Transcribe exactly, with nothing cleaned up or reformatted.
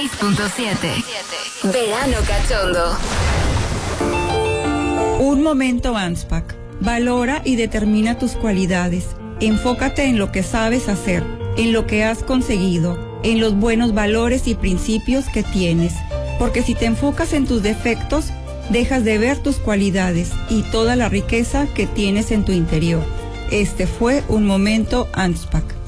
seis punto siete. Verano Cachondo. Un momento ANSPAC. Valora y determina tus cualidades. Enfócate en lo que sabes hacer, en lo que has conseguido, en los buenos valores y principios que tienes. Porque si te enfocas en tus defectos, dejas de ver tus cualidades y toda la riqueza que tienes en tu interior. Este fue un momento ANSPAC.